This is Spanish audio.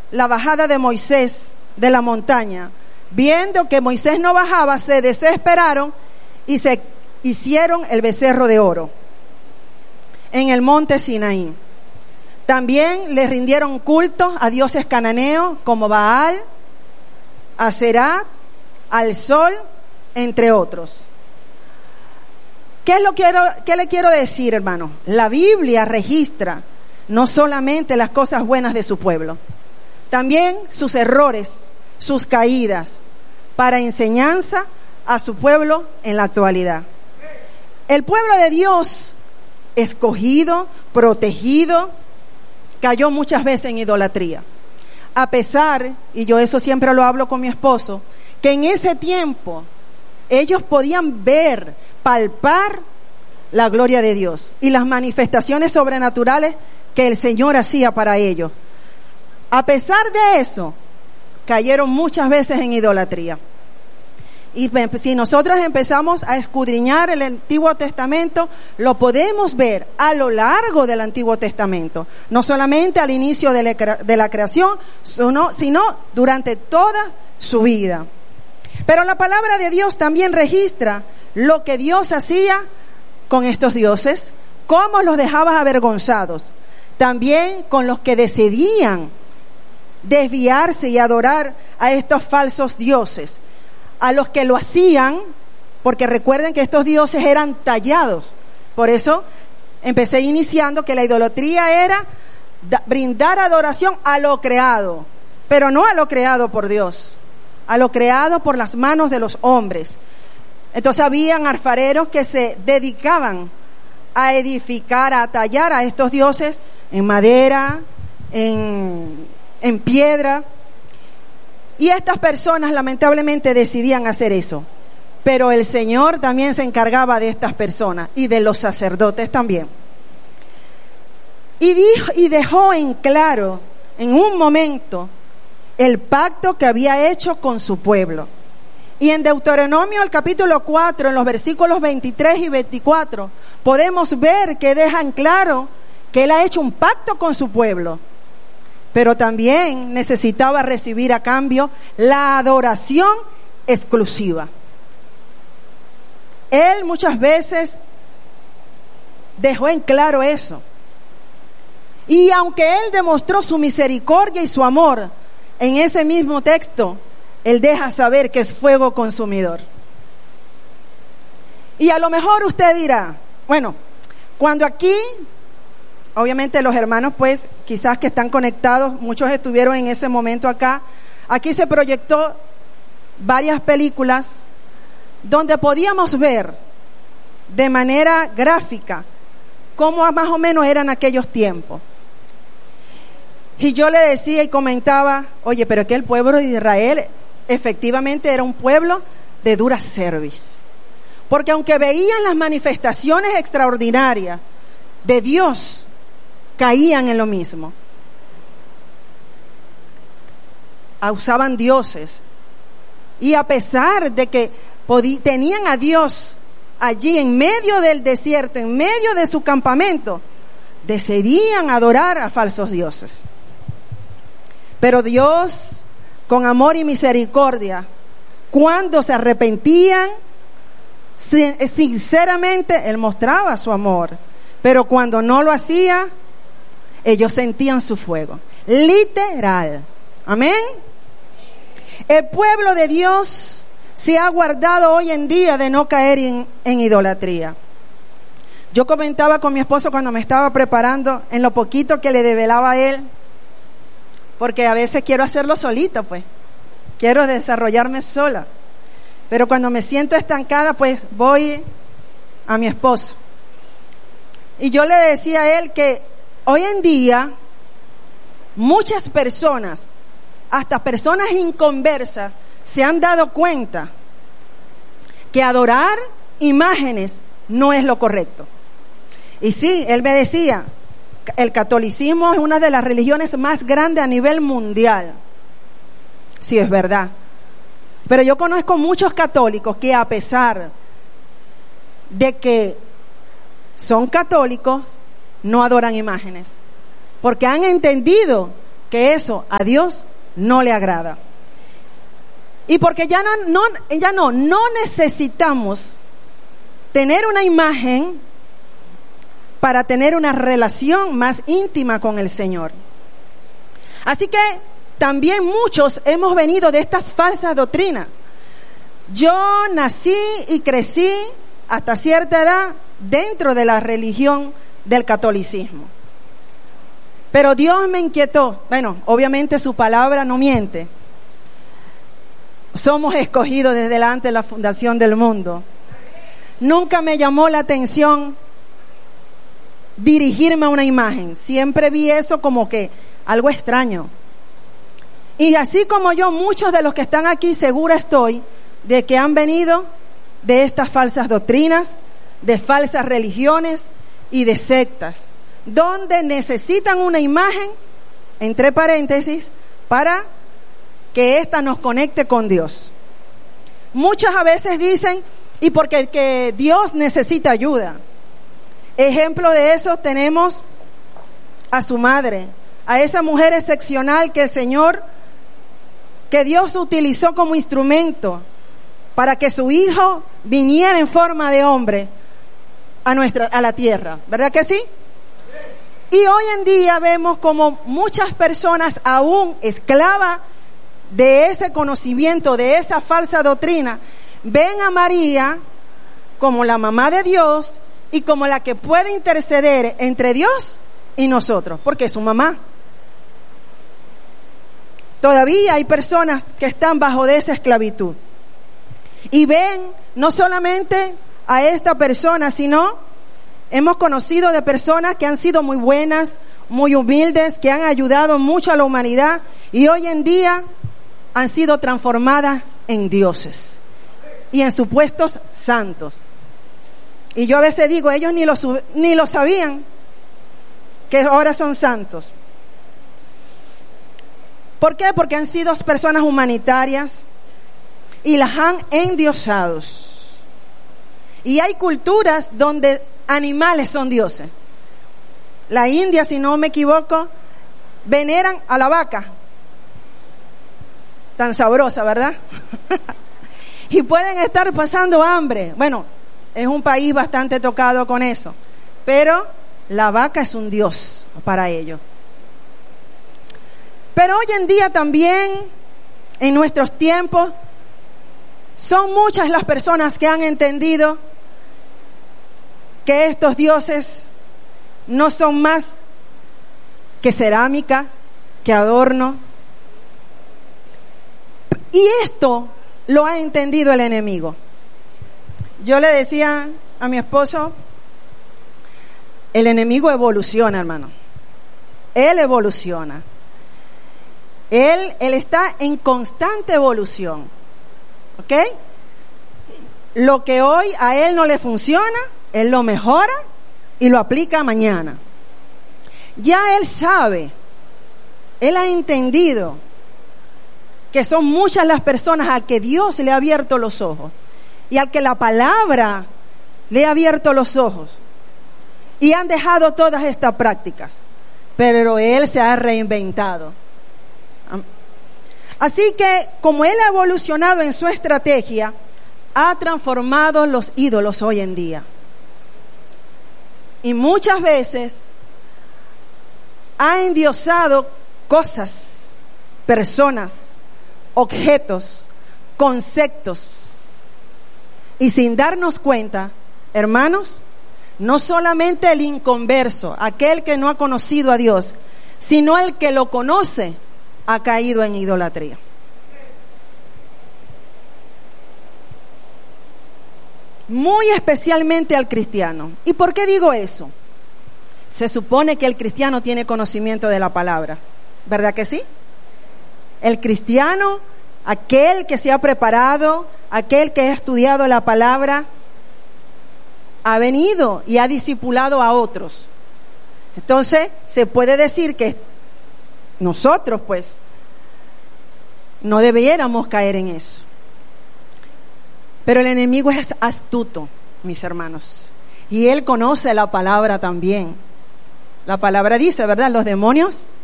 la bajada de Moisés de la montaña, viendo que Moisés no bajaba, se desesperaron y se hicieron el becerro de oro en el monte Sinaí. También le rindieron culto a dioses cananeos como Baal, Aserá, al sol, entre otros. ¿Qué le quiero decir, hermano? La Biblia registra no solamente las cosas buenas de su pueblo, también sus errores, sus caídas, para enseñanza a su pueblo en la actualidad. El pueblo de Dios, escogido, protegido, cayó muchas veces en idolatría. A pesar, y yo eso siempre lo hablo con mi esposo, que en ese tiempo ellos podían ver, palpar la gloria de Dios y las manifestaciones sobrenaturales que el Señor hacía para ellos. A pesar de eso, cayeron muchas veces en idolatría. Y si nosotros empezamos a escudriñar el Antiguo Testamento, lo podemos ver a lo largo del Antiguo Testamento, no solamente al inicio de la creación, sino durante toda su vida. Pero la palabra de Dios también registra lo que Dios hacía con estos dioses, cómo los dejaba avergonzados, también con los que decidían desviarse y adorar a estos falsos dioses, a los que lo hacían, porque recuerden que estos dioses eran tallados. Por eso empecé iniciando que la idolatría era brindar adoración a lo creado, pero no a lo creado por Dios, a lo creado por las manos de los hombres. Entonces habían alfareros que se dedicaban a edificar, a tallar a estos dioses en madera, en piedra. Y estas personas lamentablemente decidían hacer eso. Pero el Señor también se encargaba de estas personas y de los sacerdotes también. Y dejó en claro en un momento el pacto que había hecho con su pueblo. Y en Deuteronomio, el capítulo 4, en los versículos 23 y 24, podemos ver que dejan claro que Él ha hecho un pacto con su pueblo, pero también necesitaba recibir a cambio la adoración exclusiva. Él muchas veces dejó en claro eso. Y aunque Él demostró su misericordia y su amor en ese mismo texto, Él deja saber que es fuego consumidor. Y a lo mejor usted dirá, bueno, cuando aquí, obviamente los hermanos pues quizás que están conectados, muchos estuvieron en ese momento acá, aquí se proyectó varias películas donde podíamos ver de manera gráfica cómo más o menos eran aquellos tiempos. Y yo le decía y comentaba, oye, pero es que el pueblo de Israel efectivamente era un pueblo de dura cerviz, porque aunque veían las manifestaciones extraordinarias de Dios, caían en lo mismo. Usaban dioses, y a pesar de que tenían a Dios allí en medio del desierto, en medio de su campamento, decidían adorar a falsos dioses. Pero Dios, con amor y misericordia, cuando se arrepentían, sinceramente Él mostraba su amor, pero cuando no lo hacía, ellos sentían su fuego, literal. Amén. El pueblo de Dios se ha guardado hoy en día de no caer en idolatría. Yo comentaba con mi esposo cuando me estaba preparando en lo poquito que le develaba a él, porque a veces quiero hacerlo solito, pues quiero desarrollarme sola, pero cuando me siento estancada, pues voy a mi esposo. Y yo le decía a él que hoy en día muchas personas, hasta personas inconversas, se han dado cuenta que adorar imágenes no es lo correcto. Y sí, él me decía, el catolicismo es una de las religiones más grandes a nivel mundial. Sí, es verdad. Pero yo conozco muchos católicos que, a pesar de que son católicos, no adoran imágenes, porque han entendido que eso a Dios no le agrada. Y porque ya no necesitamos tener una imagen para tener una relación más íntima con el Señor. Así que también muchos hemos venido de estas falsas doctrinas. Yo nací y crecí hasta cierta edad dentro de la religión del catolicismo. Pero Dios me inquietó. Bueno, obviamente su palabra no miente. Somos escogidos desde delante de la fundación del mundo. Nunca me llamó la atención dirigirme a una imagen. Siempre vi eso como que algo extraño. Y así como yo, muchos de los que están aquí, segura estoy de que han venido de estas falsas doctrinas, de falsas religiones y de sectas, donde necesitan una imagen, entre paréntesis, para que ésta nos conecte con Dios. Muchos a veces dicen, y porque que Dios necesita ayuda. Ejemplo de eso tenemos a su madre, a esa mujer excepcional que el Señor, que Dios utilizó como instrumento para que su hijo viniera en forma de hombre a la tierra, ¿verdad que sí? Y hoy en día vemos como muchas personas aún esclavas de ese conocimiento, de esa falsa doctrina, ven a María como la mamá de Dios y como la que puede interceder entre Dios y nosotros, porque es su mamá. Todavía hay personas que están bajo de esa esclavitud y ven no solamente a esta persona, sino hemos conocido de personas que han sido muy buenas, muy humildes, que han ayudado mucho a la humanidad y hoy en día han sido transformadas en dioses y en supuestos santos. Y yo a veces digo, ellos ni lo sabían que ahora son santos. ¿Por qué? Porque han sido personas humanitarias y las han endiosado. Y hay culturas donde animales son dioses. La India, si no me equivoco, veneran a la vaca. Tan sabrosa, ¿verdad? Y pueden estar pasando hambre. Bueno, es un país bastante tocado con eso. Pero la vaca es un dios para ellos. Pero hoy en día también, en nuestros tiempos, son muchas las personas que han entendido que estos dioses no son más que cerámica, que adorno. Y esto lo ha entendido el enemigo. Yo le decía a mi esposo, el enemigo evoluciona, hermano. Él evoluciona. Él está en constante evolución. ¿Ok? Lo que hoy a él no le funciona, él lo mejora y lo aplica mañana. Ya él sabe, él ha entendido que son muchas las personas a que Dios le ha abierto los ojos y al que la palabra le ha abierto los ojos y han dejado todas estas prácticas, pero él se ha reinventado. Así que como él ha evolucionado en su estrategia, ha transformado los ídolos hoy en día. Y muchas veces ha endiosado cosas, personas, objetos, conceptos. Y sin darnos cuenta, hermanos, no solamente el inconverso, aquel que no ha conocido a Dios, sino el que lo conoce, ha caído en idolatría. Muy especialmente al cristiano. ¿Y por qué digo eso? Se supone que el cristiano tiene conocimiento de la palabra, ¿verdad que sí? El cristiano, aquel que se ha preparado, aquel que ha estudiado la palabra, ha venido y ha discipulado a otros. Entonces, se puede decir que nosotros, pues, no debiéramos caer en eso. Pero el enemigo es astuto, mis hermanos, y él conoce la palabra también. La palabra dice, ¿verdad? Los demonios